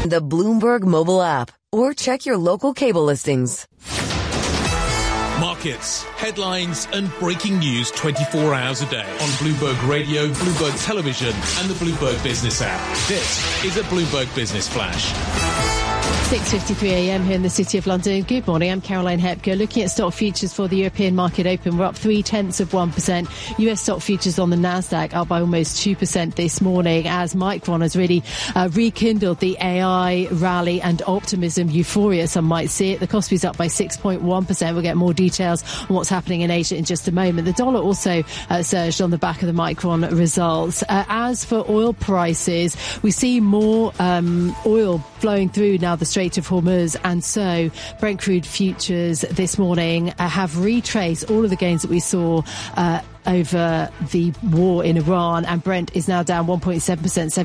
the Bloomberg mobile app, or check your local cable listings. Markets, headlines and breaking news 24 hours a day on Bloomberg Radio, Bloomberg Television and the Bloomberg Business app. This is a Bloomberg Business Flash. 6:53 a.m. here in the City of London. Good morning, I'm Caroline Hepker. Looking at stock futures for the European market open, we're up 0.3%. US stock futures on the Nasdaq up by almost 2% this morning as Micron has really rekindled the AI rally and optimism euphoria, some might see it. The Kospi's up by 6.1%. We'll get more details on what's happening in Asia in just a moment. The dollar also surged on the back of the Micron results. As for oil prices, we see more oil flowing through now the Strait of Hormuz, and so Brent crude futures this morning have retraced all of the gains that we saw over the war in Iran, and Brent is now down 1.7%,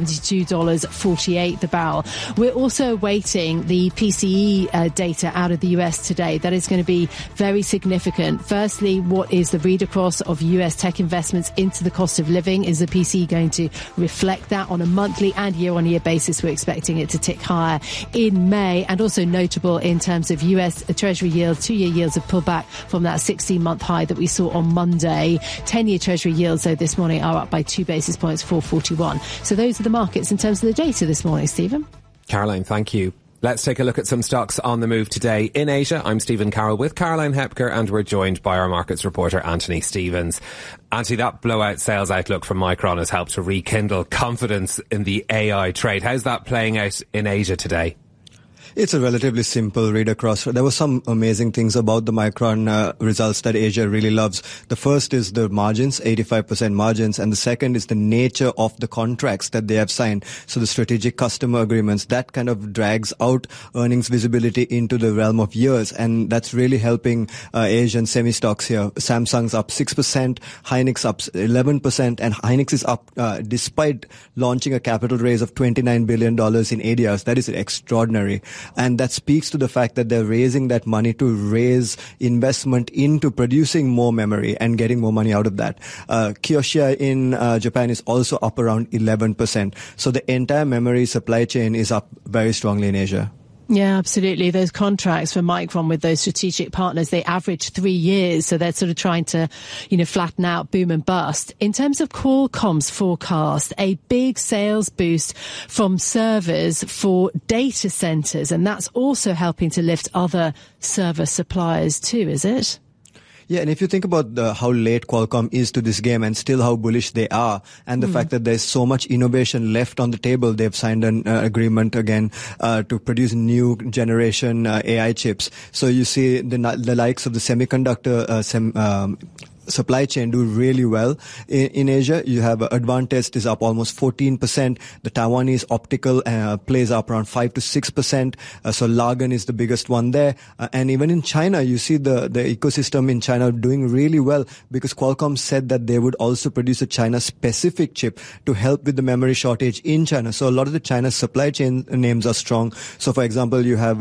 $72.48 the barrel. We're also awaiting the PCE data out of the US today. That is going to be very significant. Firstly, what is the read across of US tech investments into the cost of living? Is the PCE going to reflect that on a monthly and year-on-year basis? We're expecting it to tick higher in May, and also notable in terms of US Treasury yields. 2-year yields have pulled back from that 16-month high that we saw on Monday. 10-year Treasury yields, though, this morning are up by 2 basis points, 441. So those are the markets in terms of the data this morning, Stephen. Caroline, thank you. Let's take a look at some stocks on the move today. In Asia, I'm Stephen Carroll with Caroline Hepker, and we're joined by our markets reporter, Anthony Stevens. Anthony, that blowout sales outlook from Micron has helped to rekindle confidence in the AI trade. How's that playing out in Asia today? It's a relatively simple read across. There were some amazing things about the Micron results that Asia really loves. The first is the margins, 85% margins, and the second is the nature of the contracts that they have signed. So the strategic customer agreements, that kind of drags out earnings visibility into the realm of years, and that's really helping Asian semi stocks here. Samsung's up 6%, Hynix up 11%, and Hynix is up despite launching a capital raise of $29 billion in ADRs. That is extraordinary. And that speaks to the fact that they're raising that money to raise investment into producing more memory and getting more money out of that. Kioxia in Japan is also up around 11%. So the entire memory supply chain is up very strongly in Asia. Yeah, absolutely. Those contracts for Micron with those strategic partners, they average 3 years. So they're sort of trying to, flatten out boom and bust. In terms of Qualcomm's forecast, a big sales boost from servers for data centers. And that's also helping to lift other server suppliers too, is it? Yeah, and if you think about how late Qualcomm is to this game and still how bullish they are, and the fact that there's so much innovation left on the table, they've signed an agreement again to produce new generation AI chips. So you see the likes of the semiconductor supply chain do really well in Asia. You have Advantest is up almost 14%. The Taiwanese optical plays up around 5 to 6%. So Lagan is the biggest one there. And even in China, you see the ecosystem in China doing really well because Qualcomm said that they would also produce a China-specific chip to help with the memory shortage in China. So a lot of the China supply chain names are strong. So for example, you have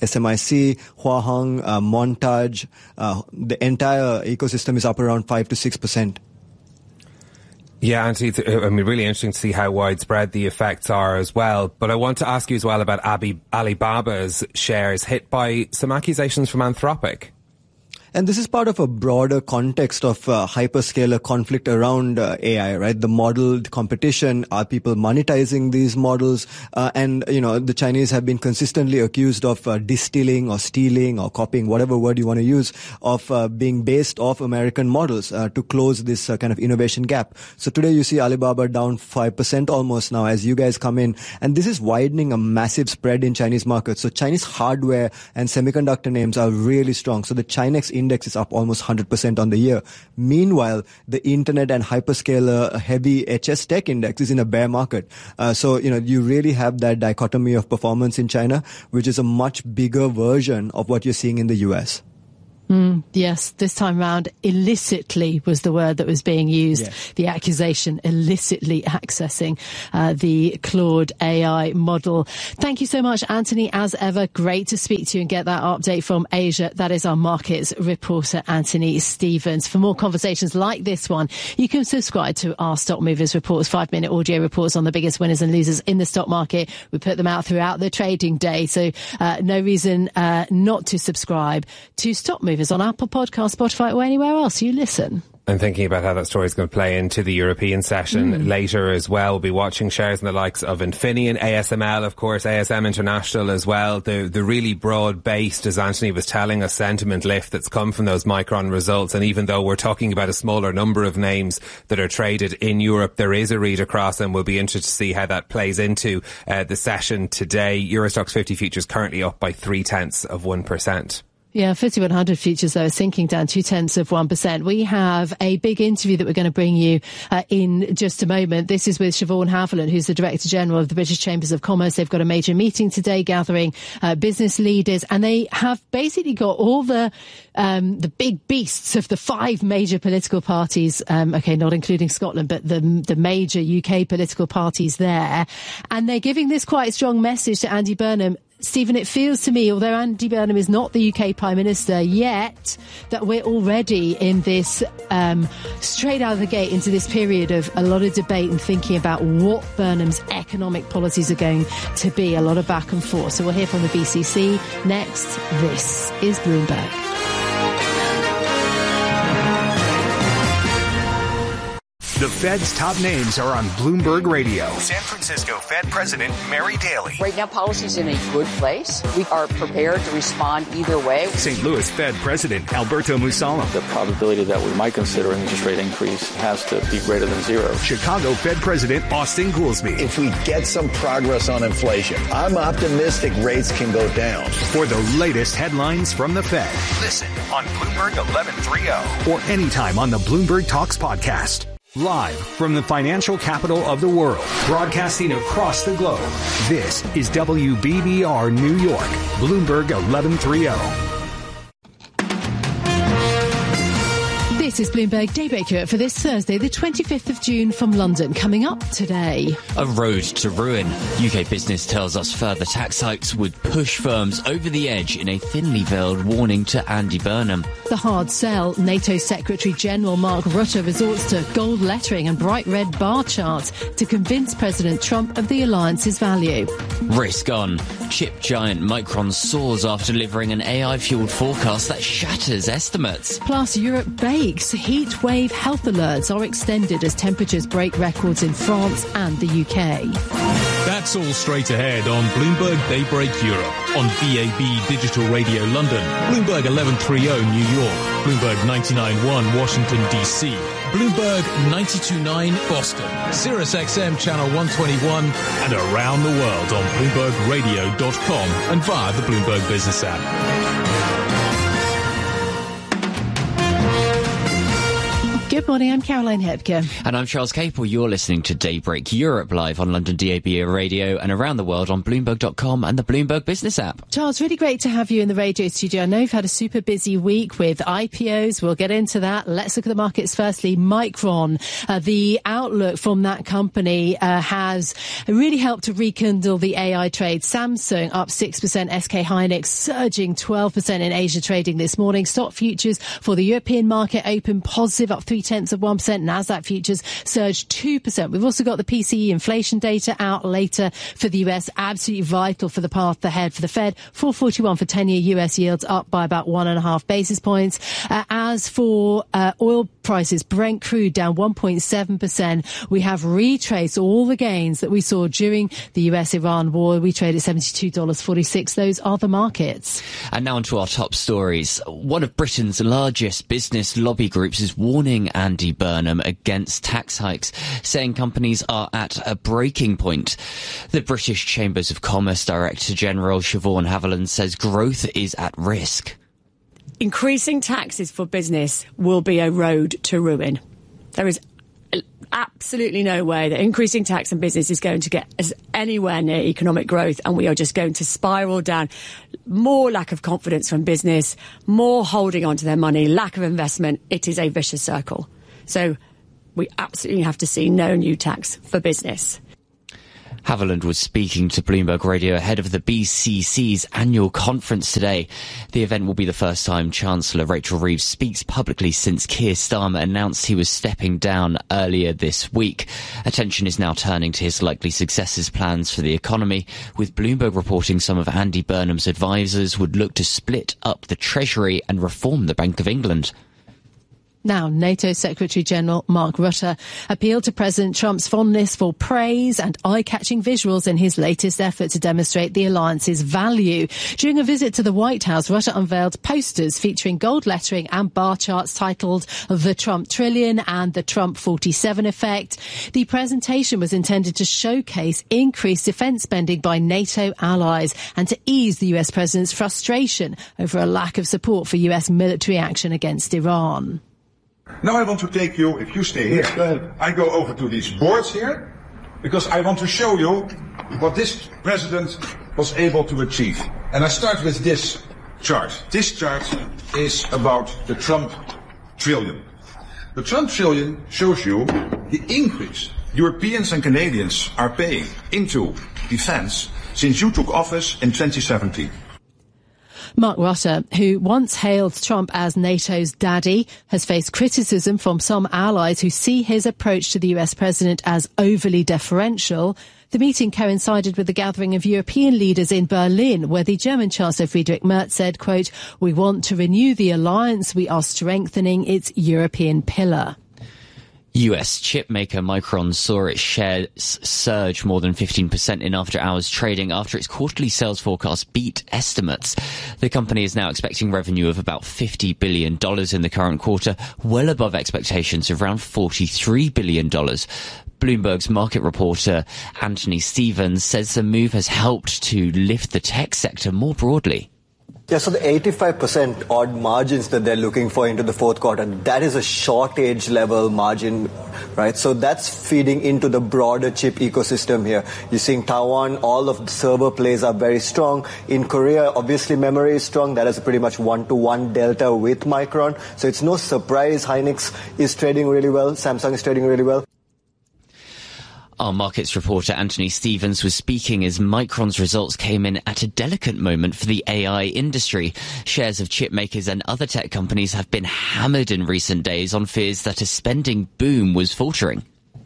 SMIC, Huaheng, Montage. The entire ecosystem is up around 5 to 6%. Yeah, Anthony, it's really interesting to see how widespread the effects are as well. But I want to ask you as well about Alibaba's shares hit by some accusations from Anthropic. And this is part of a broader context of hyperscaler conflict around AI, right? The model, the competition, are people monetizing these models? And the Chinese have been consistently accused of distilling or stealing or copying, whatever word you want to use, of being based off American models to close this kind of innovation gap. So today you see Alibaba down 5% almost now as you guys come in. And this is widening a massive spread in Chinese markets. So Chinese hardware and semiconductor names are really strong. So the Chinex index is up almost 100% on the year. Meanwhile, the internet and hyperscaler heavy HS tech index is in a bear market. So you really have that dichotomy of performance in China, which is a much bigger version of what you're seeing in the US. Yes, this time round, illicitly was the word that was being used. Yes. The accusation, illicitly accessing the Claude AI model. Thank you so much, Anthony. As ever, great to speak to you and get that update from Asia. That is our markets reporter, Anthony Stevens. For more conversations like this one, you can subscribe to our Stock Movers reports, 5-minute audio reports on the biggest winners and losers in the stock market. We put them out throughout the trading day, so no reason not to subscribe to Stock Movers on Apple Podcasts, Spotify, or anywhere else you listen. I'm thinking about how that story is going to play into the European session later as well. We'll be watching shares in the likes of Infineon, ASML, of course, ASM International as well. The really broad-based, as Anthony was telling us, sentiment lift that's come from those Micron results. And even though we're talking about a smaller number of names that are traded in Europe, there is a read across, and we'll be interested to see how that plays into the session today. Eurostoxx 50 futures currently up by 0.3%. Yeah, FTSE 100 futures, though, is sinking down 0.2%. We have a big interview that we're going to bring you in just a moment. This is with Siobhan Haviland, who's the Director General of the British Chambers of Commerce. They've got a major meeting today gathering business leaders, and they have basically got all the big beasts of the 5 major political parties, okay, not including Scotland, but the major UK political parties there. And they're giving this quite strong message to Andy Burnham. Stephen, it feels to me, although Andy Burnham is not the UK Prime Minister yet, that we're already in this, straight out of the gate into this period of a lot of debate and thinking about what Burnham's economic policies are going to be. A lot of back and forth. So we'll hear from the BCC next. This is Bloomberg. The Fed's top names are on Bloomberg Radio. San Francisco Fed President Mary Daly. Right now, policy's in a good place. We are prepared to respond either way. St. Louis Fed President Alberto Mussolem. The probability that we might consider an interest rate increase has to be greater than 0. Chicago Fed President Austin Goolsbee. If we get some progress on inflation, I'm optimistic rates can go down. For the latest headlines from the Fed. Listen on Bloomberg 1130. Or anytime on the Bloomberg Talks podcast. Live from the financial capital of the world, broadcasting across the globe. This is WBBR New York, Bloomberg 1130. This is Bloomberg Daybreak Europe for this Thursday, the 25th of June from London. Coming up today. A road to ruin. UK Business tells us further tax hikes would push firms over the edge in a thinly veiled warning to Andy Burnham. The hard sell. NATO Secretary General Mark Rutte resorts to gold lettering and bright red bar charts to convince President Trump of the alliance's value. Risk on. Chip giant Micron soars after delivering an AI-fueled forecast that shatters estimates. Plus, Europe bakes. Heat wave health alerts are extended as temperatures break records in France and the UK. That's all straight ahead on Bloomberg Daybreak Europe, on DAB Digital Radio London, Bloomberg 1130 New York, Bloomberg 99.1 Washington DC, Bloomberg 92.9 Boston, Sirius XM Channel 121, and around the world on BloombergRadio.com and via the Bloomberg Business app. Good morning, I'm Caroline Hepker. And I'm Charles Capel. You're listening to Daybreak Europe live on London DAB Radio and around the world on Bloomberg.com and the Bloomberg Business app. Charles, really great to have you in the radio studio. I know you've had a super busy week with IPOs. We'll get into that. Let's look at the markets firstly. Micron, the outlook from that company has really helped to rekindle the AI trade. Samsung up 6%, SK Hynix surging 12% in Asia trading this morning. Stock futures for the European market open positive, up 0.3%. Nasdaq futures surged 2%. We've also got the PCE inflation data out later for the US. Absolutely vital for the path ahead for the Fed. 4.41 for 10-year US yields, up by about 1.5 basis points. As for oil prices, Brent crude down 1.7%. We have retraced all the gains that we saw during the US-Iran war. We trade at $72.46. Those are the markets. And now on to our top stories. One of Britain's largest business lobby groups is warning Andy Burnham against tax hikes, saying companies are at a breaking point. The British Chambers of Commerce Director General Siobhan Haviland says growth is at risk. Increasing taxes for business will be a road to ruin. There is absolutely no way that increasing tax on business is going to get us anywhere near economic growth, and we are just going to spiral down. More lack of confidence from business, more holding on to their money, lack of investment. It is a vicious circle. So we absolutely have to see no new tax for business. Haviland was speaking to Bloomberg Radio ahead of the BCC's annual conference today. The event will be the first time Chancellor Rachel Reeves speaks publicly since Keir Starmer announced he was stepping down earlier this week. Attention is now turning to his likely successor's plans for the economy, with Bloomberg reporting some of Andy Burnham's advisers would look to split up the Treasury and reform the Bank of England. Now, NATO Secretary-General Mark Rutte appealed to President Trump's fondness for praise and eye-catching visuals in his latest effort to demonstrate the alliance's value. During a visit to the White House, Rutte unveiled posters featuring gold lettering and bar charts titled The Trump Trillion and The Trump 47 Effect. The presentation was intended to showcase increased defence spending by NATO allies and to ease the US president's frustration over a lack of support for US military action against Iran. Now I want to take you, if you stay here, I go over to these boards here, because I want to show you what this president was able to achieve. And I start with this chart. This chart is about the Trump trillion. The Trump trillion shows you the increase Europeans and Canadians are paying into defense since you took office in 2017. Mark Rutte, who once hailed Trump as NATO's daddy, has faced criticism from some allies who see his approach to the US president as overly deferential. The meeting coincided with the gathering of European leaders in Berlin, where the German Chancellor Friedrich Merz said, quote, "We want to renew the alliance. We are strengthening its European pillar." US chip maker Micron saw its shares surge more than 15% in after-hours trading after its quarterly sales forecast beat estimates. The company is now expecting revenue of about $50 billion in the current quarter, well above expectations of around $43 billion. Bloomberg's market reporter Anthony Stevens says the move has helped to lift the tech sector more broadly. Yeah, so the 85% odd margins that they're looking for into the fourth quarter, that is a shortage level margin, right? So that's feeding into the broader chip ecosystem here. You're seeing Taiwan, all of the server plays are very strong. In Korea, obviously memory is strong. That is a pretty much 1-to-1 delta with Micron. So it's no surprise Hynix is trading really well. Samsung is trading really well. Our markets reporter Anthony Stevens was speaking as Micron's results came in at a delicate moment for the AI industry. Shares of chip makers and other tech companies have been hammered in recent days on fears that a spending boom was faltering.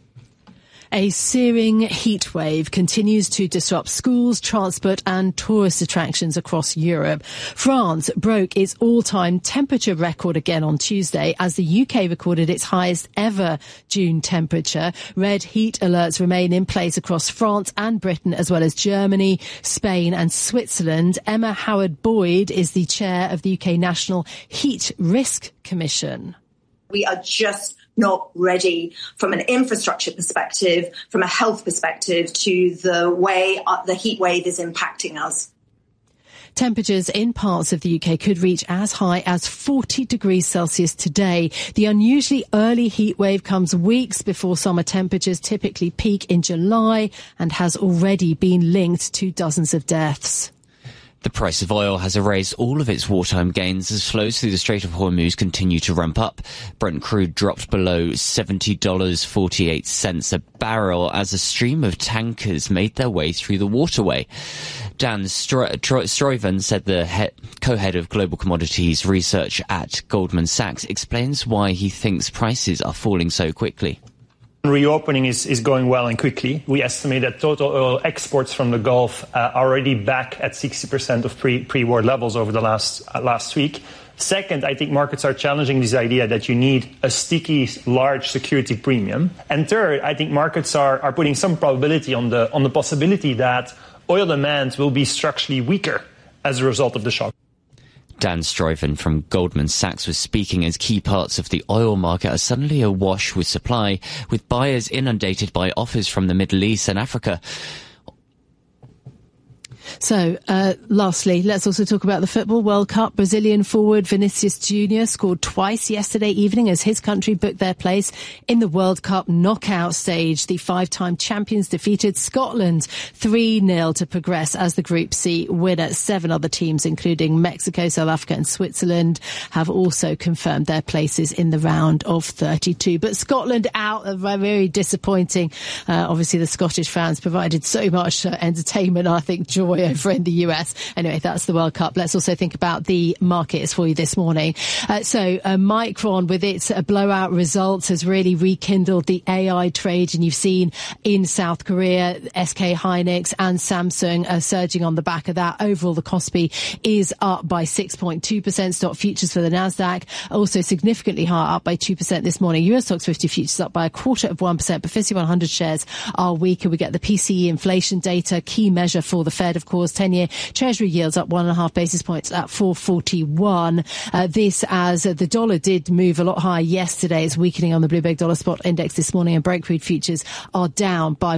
A searing heat wave continues to disrupt schools, transport and tourist attractions across Europe. France broke its all-time temperature record again on Tuesday as the UK recorded its highest ever June temperature. Red heat alerts remain in place across France and Britain, as well as Germany, Spain and Switzerland. Emma Howard-Boyd is the chair of the UK National Heat Risk Commission. We are just not ready from an infrastructure perspective, from a health perspective, to the way the heat wave is impacting us. Temperatures in parts of the UK could reach as high as 40 degrees Celsius today. The unusually early heat wave comes weeks before summer temperatures typically peak in July and has already been linked to dozens of deaths. The price of oil has erased all of its wartime gains as flows through the Strait of Hormuz continue to ramp up. Brent crude dropped below $70.48 a barrel as a stream of tankers made their way through the waterway. Dan Stuyven, said the co-head of global commodities research at Goldman Sachs, explains why he thinks prices are falling so quickly. Reopening is going well and quickly. We estimate that total oil exports from the Gulf are already back at 60% of pre-war levels over the last week. Second, I think markets are challenging this idea that you need a sticky, large security premium. And third, I think markets are putting some probability on the possibility that oil demand will be structurally weaker as a result of the shock. Dan Stuyven from Goldman Sachs was speaking as key parts of the oil market are suddenly awash with supply, with buyers inundated by offers from the Middle East and Africa. So, lastly, let's also talk about the Football World Cup. Brazilian forward Vinicius Junior scored twice yesterday evening as his country booked their place in the World Cup knockout stage. The 5-time champions defeated Scotland 3-0 to progress as the Group C winner. 7 other teams, including Mexico, South Africa and Switzerland, have also confirmed their places in the round of 32. But Scotland out, very disappointing. Obviously, the Scottish fans provided so much entertainment, I think, joy over in the US. Anyway, that's the World Cup. Let's also think about the markets for you this morning. Micron, with its blowout results, has really rekindled the AI trade. And you've seen in South Korea, SK Hynix and Samsung are surging on the back of that. Overall, the Kospi is up by 6.2%. Stock futures for the Nasdaq also significantly higher, up by 2% this morning. US Stocks 50 futures up by 0.25%, but 50 100 shares are weaker. We get the PCE inflation data, key measure for the Fed, of course. 10-year Treasury yields up 1.5 basis points at 4.41. This as the dollar did move a lot higher yesterday. It's weakening on the Bloomberg Dollar Spot Index this morning, and Brent crude futures are down by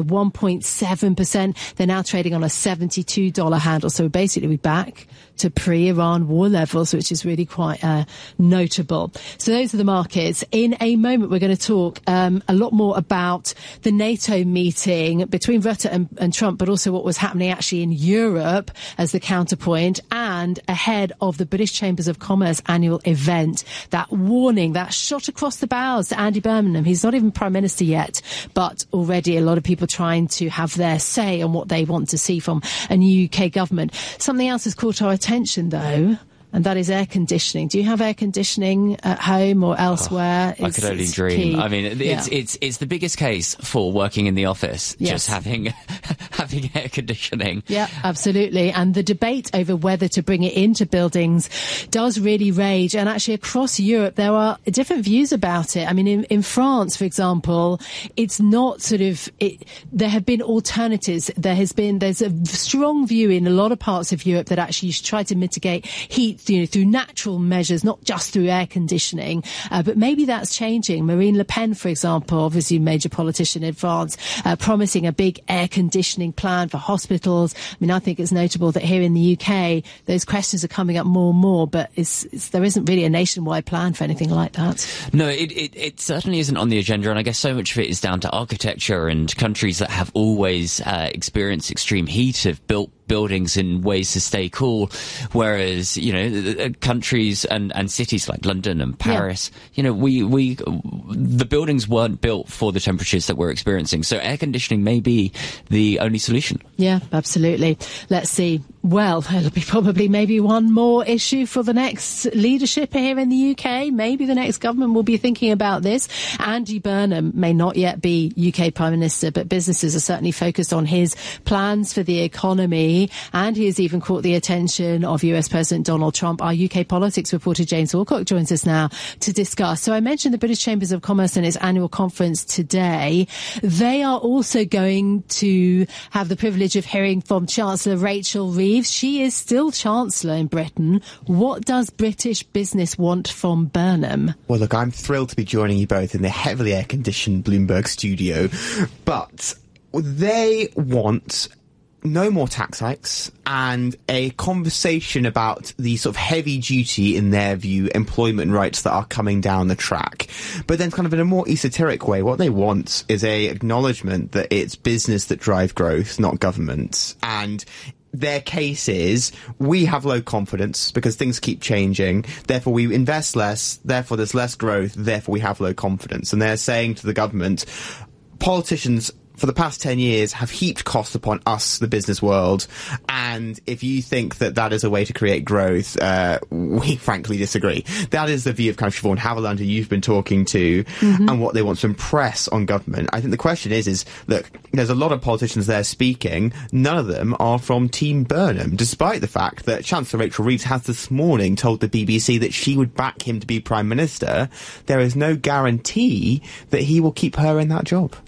1.7%. They're now trading on a $72 handle. So basically we're back to pre-Iran war levels, which is really quite notable. So those are the markets. In a moment, we're going to talk a lot more about the NATO meeting between Rutte and Trump, but also what was happening actually in Europe as the counterpoint, and ahead of the British Chambers of Commerce annual event. That warning, that shot across the bows to Andy Burnham. He's not even Prime Minister yet, but already a lot of people trying to have their say on what they want to see from a new UK government. Something else has caught our attention, though, and that is air conditioning. Do you have air conditioning at home or elsewhere? I could only dream. Key. I mean, it's the biggest case for working in the office, just having air conditioning. Yeah, absolutely. And the debate over whether to bring it into buildings does really rage. And actually across Europe, there are different views about it. I mean, in France, for example, it's not there have been alternatives. There's a strong view in a lot of parts of Europe that actually you should try to mitigate heat through natural measures, not just through air conditioning. But maybe that's changing. Marine Le Pen, for example, obviously a major politician in France, promising a big air conditioning plan for hospitals. I mean, I think it's notable that here in the UK, those questions are coming up more and more, but there isn't really a nationwide plan for anything like that. No, it certainly isn't on the agenda, and I guess so much of it is down to architecture, and countries that have always experienced extreme heat have built buildings in ways to stay cool, whereas countries and cities like London and Paris, the buildings weren't built for the temperatures that we're experiencing, so air conditioning may be the only solution. Yeah, absolutely. Let's see. Well, it'll be probably maybe one more issue for the next leadership here in the UK. Maybe the next government will be thinking about this. Andy Burnham may not yet be UK Prime Minister, but businesses are certainly focused on his plans for the economy, and he has even caught the attention of US President Donald Trump. Our UK politics reporter James Wilcock joins us now to discuss. So I mentioned the British Chambers of Commerce and its annual conference today. They are also going to have the privilege of hearing from Chancellor Rachel Reeves. She is still Chancellor in Britain. What does British business want from Burnham? Well, look, I'm thrilled to be joining you both in the heavily air-conditioned Bloomberg studio, but they want no more tax hikes and a conversation about the sort of heavy duty, in their view, employment rights that are coming down the track. But then kind of in a more esoteric way, what they want is a acknowledgement that it's business that drive growth, not government. And their case is, we have low confidence because things keep changing, therefore we invest less, therefore there's less growth, therefore we have low confidence. And they're saying to the government, politicians for the past 10 years have heaped costs upon us, the business world, and if you think that that is a way to create growth, we frankly disagree. That is the view of kind of Siobhan Haviland, who you've been talking to, and what they want to impress on government. I think the question is, look, there's a lot of politicians there speaking, none of them are from Team Burnham, despite the fact that Chancellor Rachel Reeves has this morning told the BBC that she would back him to be Prime Minister. There is no guarantee that he will keep her in that job.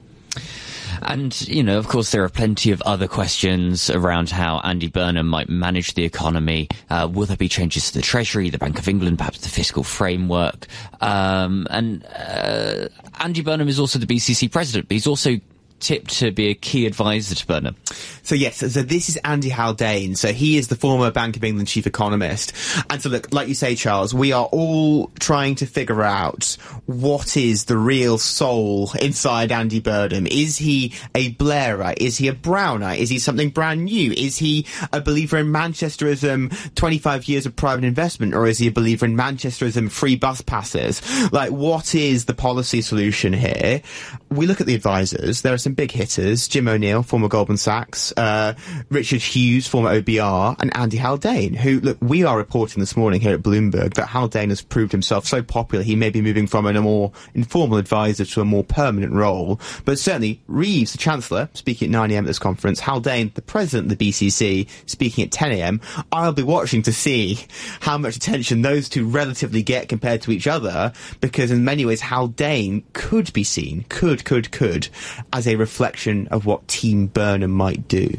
And, of course, there are plenty of other questions around how Andy Burnham might manage the economy. Will there be changes to the Treasury, the Bank of England, perhaps the fiscal framework? And Andy Burnham is also the BCC president, but he's also tipped to be a key advisor to Burnham. So yes, so this is Andy Haldane. So he is the former Bank of England chief economist. And so look, like you say, Charles, we are all trying to figure out what is the real soul inside Andy Burnham. Is he a Blairite? Is he a Brownite? Is he something brand new? Is he a believer in Manchesterism, 25 years of private investment? Or is he a believer in Manchesterism, free bus passes? Like, what is the policy solution here? We look at the advisors. There are some big hitters. Jim O'Neill, former Goldman Sachs, Richard Hughes, former OBR, and Andy Haldane, who, look, we are reporting this morning here at Bloomberg that Haldane has proved himself so popular he may be moving from a more informal advisor to a more permanent role. But certainly, Reeves, the Chancellor, speaking at 9am at this conference, Haldane, the President of the BCC, speaking at 10am, I'll be watching to see how much attention those two relatively get compared to each other, because in many ways Haldane could be seen, could, as a reflection of what Team Burnham might do.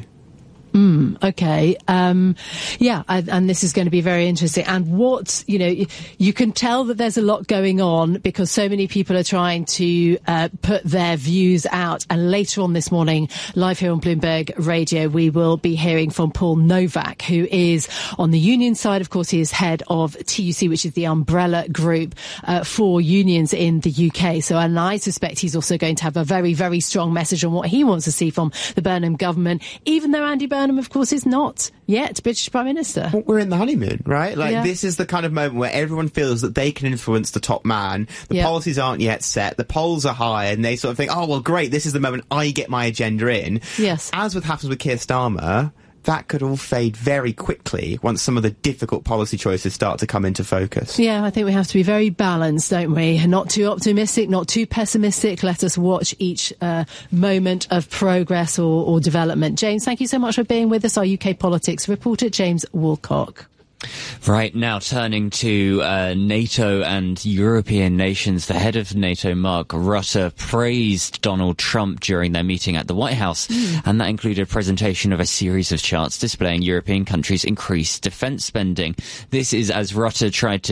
Okay. And this is going to be very interesting. And you can tell that there's a lot going on because so many people are trying to put their views out. And later on this morning, live here on Bloomberg Radio, we will be hearing from Paul Novak, who is on the union side. Of course, he is head of TUC, which is the umbrella group for unions in the UK. And I suspect he's also going to have a very, very strong message on what he wants to see from the Burnham government, even though Andy Burnham, of course, is not yet British Prime Minister. Well, we're in the honeymoon, right? This is the kind of moment where everyone feels that they can influence the top man. The policies aren't yet set. The polls are high, and they sort of think, oh, well, great, this is the moment I get my agenda in. Yes. As what happens with Keir Starmer, that could all fade very quickly once some of the difficult policy choices start to come into focus. Yeah, I think we have to be very balanced, don't we? Not too optimistic, not too pessimistic. Let us watch each moment of progress or development. James, thank you so much for being with us. Our UK politics reporter, James Woolcock. Right, now turning to NATO and European nations. The head of NATO, Mark Rutte, praised Donald Trump during their meeting at the White House, and that included a presentation of a series of charts displaying European countries' increased defence spending. This is as Rutte tried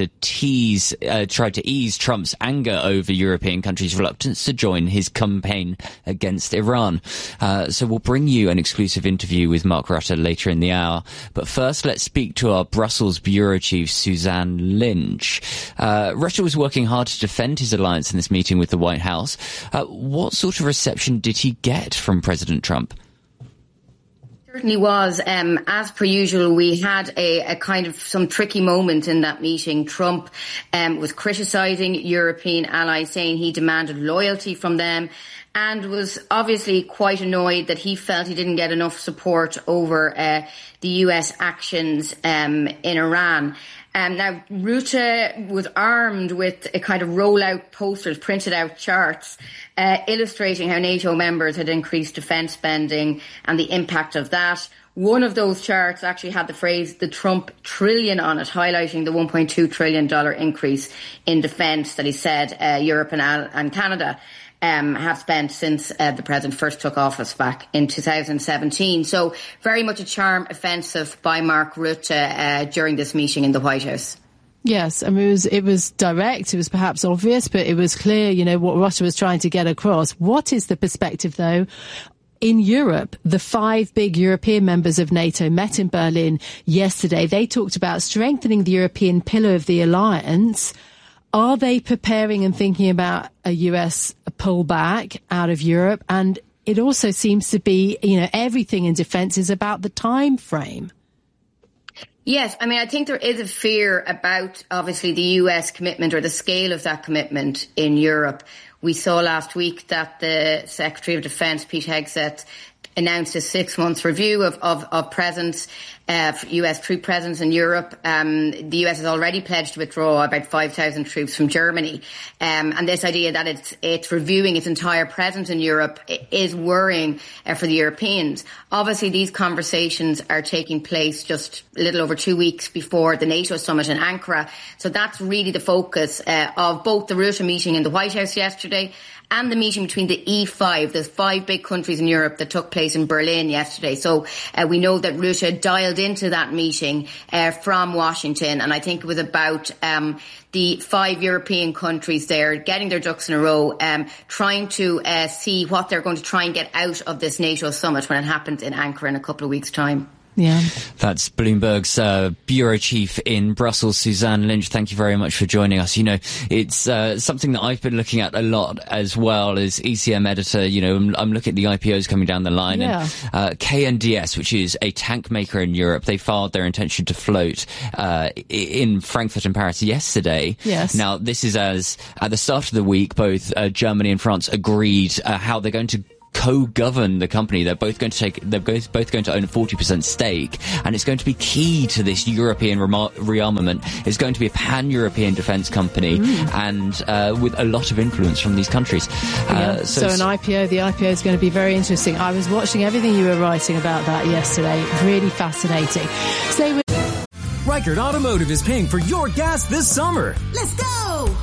to ease Trump's anger over European countries' reluctance to join his campaign against Iran. So we'll bring you an exclusive interview with Mark Rutte later in the hour. But first, let's speak to our Brussels Bureau Chief Suzanne Lynch. Russia was working hard to defend his alliance in this meeting with the White House. What sort of reception did he get from President Trump? Certainly was. As per usual, we had a kind of some tricky moment in that meeting. Trump was criticising European allies, saying he demanded loyalty from them, and was obviously quite annoyed that he felt he didn't get enough support over the US actions in Iran. Now, Rutte was armed with a kind of roll-out posters, printed out charts, illustrating how NATO members had increased defence spending and the impact of that. One of those charts actually had the phrase, the Trump trillion on it, highlighting the $1.2 trillion increase in defence that he said Europe and Canada have spent since the president first took office back in 2017. So very much a charm offensive by Mark Rutte during this meeting in the White House. Yes, I mean, it was direct, it was perhaps obvious, but it was clear, what Russia was trying to get across. What is the perspective, though? In Europe, the 5 big European members of NATO met in Berlin yesterday. They talked about strengthening the European pillar of the alliance. Are they preparing and thinking about a US pullback out of Europe? And it also seems to be, everything in defence is about the time frame. Yes, I mean, I think there is a fear about, obviously, the US commitment or the scale of that commitment in Europe. We saw last week that the Secretary of Defence, Pete Hegseth, announced a 6-month review of presence, US troop presence in Europe. The US has already pledged to withdraw about 5,000 troops from Germany. And this idea that it's reviewing its entire presence in Europe is worrying for the Europeans. Obviously, these conversations are taking place just a little over 2 weeks before the NATO summit in Ankara. So that's really the focus of both the Rutte meeting in the White House yesterday and the meeting between the E5, the 5 big countries in Europe that took place place in Berlin yesterday. So we know that Rutte dialed into that meeting from Washington, and I think it was about the 5 European countries there getting their ducks in a row, trying to see what they're going to try and get out of this NATO summit when it happens in Ankara in a couple of weeks' time. Yeah. That's Bloomberg's bureau chief in Brussels, Suzanne Lynch. Thank you very much for joining us. You know, it's something that I've been looking at a lot as well as ECM editor. You know, I'm looking at the IPOs coming down the line. Yeah. And KNDS, which is a tank maker in Europe, they filed their intention to float in Frankfurt and Paris yesterday. Yes. Now, this is as at the start of the week, both Germany and France agreed how they're going to co-govern the company. They're both going to own a 40% stake, and it's going to be key to this European rearmament. It's going to be a pan-European defence company, and with a lot of influence from these countries. So an IPO, the IPO is going to be very interesting. I was watching everything you were writing about that yesterday. Really fascinating. Stay with Reichert Automotive is paying for your gas this summer. Let's go!